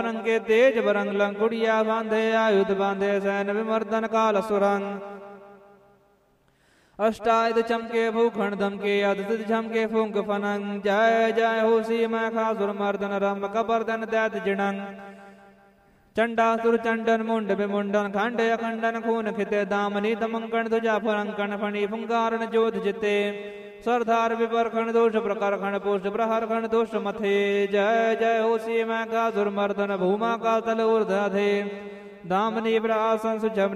के तेज बरंग लंकुड़िया बांधे आयुध बांधे सैन विमर्दन काल सुरंग अष्टायुध चमके भूखंड धमके अदसित झमके फुंक फनंग जय जय हो सी मैखासुर मर्दन रम कबर्दन दैत जिणंग चंडासुर चंडन मुंड विमुंडन खंड अखंडन खून खिते दामनी दमंकन ध्वजा फरंकन फणी फुंगारण जोध जिते सरदार विपर खंड दोष प्रकार खंड पुष्ट प्रहर खंड दोष मथे जय जय हो सी मैखासुर मर्दन भूमा का तल ऊर्ध्व दामनी ब्रासन सुजम